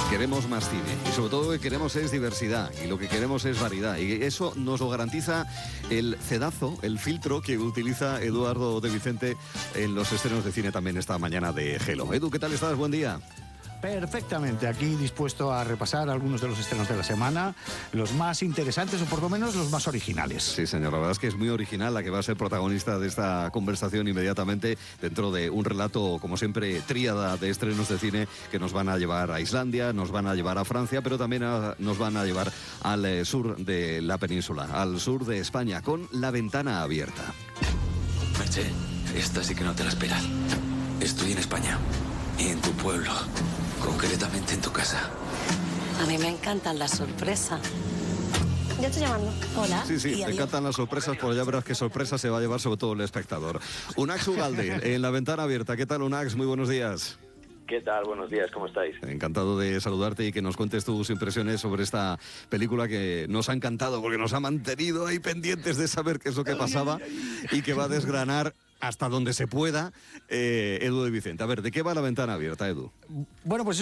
Queremos más cine y sobre todo lo que queremos es diversidad y lo que queremos es variedad, y eso nos lo garantiza el cedazo, el filtro que utiliza Eduardo de Vicente en los estrenos de cine también esta mañana de Hello. Edu, ¿qué tal estás? Buen día. Perfectamente, aquí dispuesto a repasar algunos de los estrenos de la semana, los más interesantes o por lo menos los más originales. Sí, señor, la verdad es que es muy original la que va a ser protagonista de esta conversación inmediatamente dentro de un relato, como siempre, tríada de estrenos de cine que nos van a llevar a Islandia, nos van a llevar a Francia, pero también nos van a llevar al sur de la península, al sur de España, con La Ventana Abierta. Merche, esta sí que no te la esperas. Estoy en España y en tu pueblo. Concretamente en tu casa. A mí me encantan las sorpresas. Ya estoy llamando. Hola. Sí, te encantan las sorpresas, pero ya verás qué sorpresa se va a llevar sobre todo el espectador. Unax Ugalde, en La Ventana Abierta. ¿Qué tal, Unax? Muy buenos días. ¿Qué tal? Buenos días, ¿cómo estáis? Encantado de saludarte y que nos cuentes tus impresiones sobre esta película que nos ha encantado porque nos ha mantenido ahí pendientes de saber qué es lo que pasaba y que va a desgranar hasta donde se pueda Edu de Vicente. A ver, ¿de qué va La Ventana Abierta, Edu? Bueno, pues